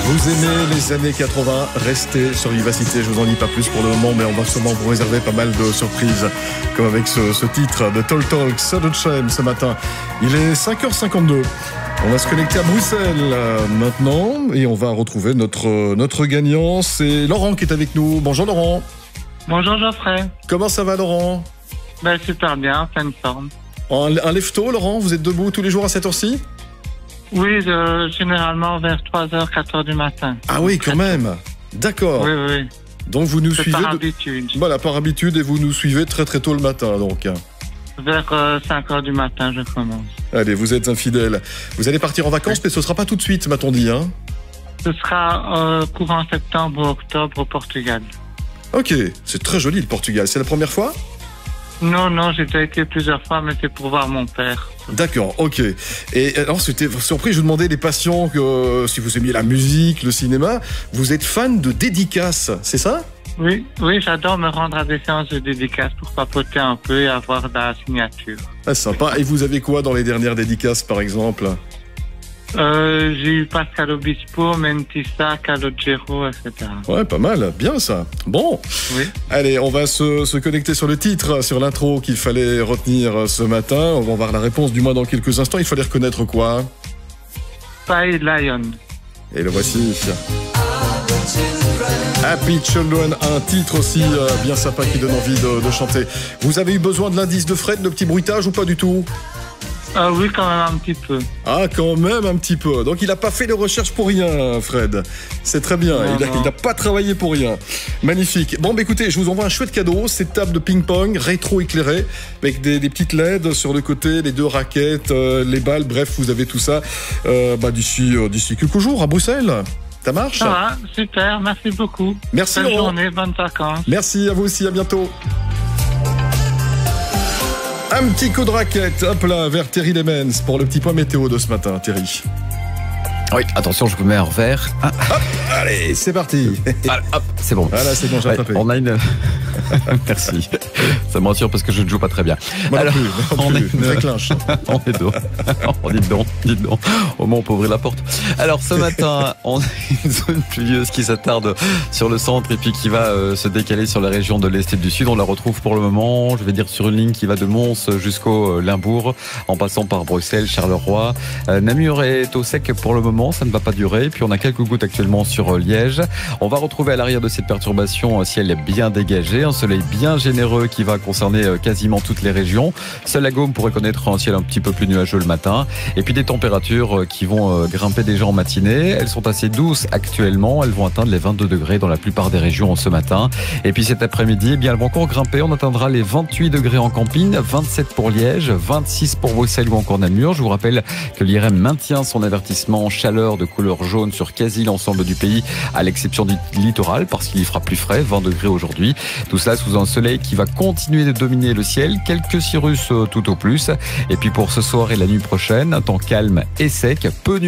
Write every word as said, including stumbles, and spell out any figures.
Vous aimez les années quatre-vingts, restez sur Vivacité, je vous en dis pas plus pour le moment, mais on va sûrement vous réserver pas mal de surprises, comme avec ce, ce titre de Talk Talk, Sudden Shame ce matin. Il est cinq heures cinquante-deux. On va se connecter à Bruxelles euh, maintenant et on va retrouver notre, notre gagnant. C'est Laurent qui est avec nous. Bonjour Laurent. Bonjour Geoffrey. Comment ça va Laurent? Ben, super bien, pleine forme. Un, un lève-tôt Laurent, vous êtes debout tous les jours à cette heure-ci? Oui, euh, généralement vers trois heures, quatre heures du matin. Ah oui, quand même. D'accord. Oui, oui. Donc vous nous C'est suivez par de... habitude. Voilà, par habitude, et vous nous suivez très très tôt le matin donc. Vers euh, cinq heures du matin, je commence. Allez, vous êtes infidèle. Vous allez partir en vacances, mais ce sera pas tout de suite, m'a-t-on dit, hein? Ce sera euh, courant septembre ou octobre au Portugal. Ok, c'est très joli le Portugal. C'est la première fois? Non, non, j'ai déjà été plusieurs fois, mais c'est pour voir mon père. D'accord, ok. Et alors, c'était surpris, je vous demandais les passions, que, euh, si vous aimiez la musique, le cinéma. Vous êtes fan de dédicaces, c'est ça? Oui, oui, j'adore me rendre à des séances de dédicaces pour papoter un peu et avoir de la signature. Ah, sympa. Et vous avez quoi dans les dernières dédicaces, par exemple? Euh, j'ai eu Pascal Obispo, Mentissa, Calogero, et cetera. Ouais, pas mal. Bien, ça. Bon. Oui. Allez, on va se, se connecter sur le titre, sur l'intro qu'il fallait retenir ce matin. On va voir la réponse, du moins dans quelques instants. Il fallait reconnaître quoi? Spy Lion. Et le voici. Happy Children, un titre aussi euh, bien sympa qui donne envie de, de chanter. Vous avez eu besoin de l'indice de Fred, de petit bruitage ou pas du tout? Ah oui, quand même un petit peu. Ah, quand même un petit peu. Donc il n'a pas fait de recherche pour rien, Fred. C'est très bien. Non, il n'a pas travaillé pour rien. Magnifique. Bon, bah écoutez, je vous envoie un chouette cadeau. Cette table de ping-pong rétro-éclairée avec des, des petites L E D sur le côté, les deux raquettes, euh, les balles. Bref, vous avez tout ça euh, bah, d'ici, euh, d'ici quelques jours à Bruxelles. Ça marche? Ça va, super, merci beaucoup. Merci Bonne Laurent. journée, bonnes vacances. Merci à vous aussi, à bientôt. Un petit coup de raquette, hop là, vers Terry Lemens pour le petit point météo de ce matin, Terry. Oui, attention, je vous mets en vert. Ah. Hop, allez, c'est parti. Allez, hop, c'est bon. Voilà, c'est bon, j'ai Ouais, attrapé. on a une... Merci. Ça me rassure parce que je ne joue pas très bien. Moi Alors, non plus, moi non on plus. est une... Très clinche. on est dos. Oh, dites donc, dites donc. Au moins, on peut ouvrir la porte. Alors, ce matin, on a une zone pluvieuse qui s'attarde sur le centre et puis qui va euh, se décaler sur la région de l'Est et du Sud. On la retrouve pour le moment, je vais dire, sur une ligne qui va de Mons jusqu'au euh, Limbourg, en passant par Bruxelles, Charleroi. Euh, Namur est au sec pour le moment, ça ne va pas durer. Puis on a quelques gouttes actuellement sur euh, Liège. On va retrouver à l'arrière de cette perturbation un ciel bien dégagé, un soleil bien généreux qui va concerner euh, quasiment toutes les régions. Seule la Gaume pourrait connaître un ciel un petit peu plus nuageux le matin. Et puis des températures euh, qui vont euh, grimper déjà en matinée. Elles sont assez douces actuellement. Elles vont atteindre les vingt-deux degrés dans la plupart des régions ce matin. Et puis cet après-midi, eh bien, elles vont encore grimper. On atteindra les vingt-huit degrés en camping, vingt-sept pour Liège, vingt-six pour Bruxelles ou encore Namur. Je vous rappelle que l'I R M maintient son avertissement chaleur de couleur jaune sur quasi l'ensemble du pays, à l'exception du littoral, parce qu'il y fera plus frais, vingt degrés aujourd'hui. Tout ça sous un soleil qui va continuer de dominer le ciel, quelques cirrus tout au plus. Et puis pour ce soir et la nuit prochaine, un temps calme et sec, peu nuageux.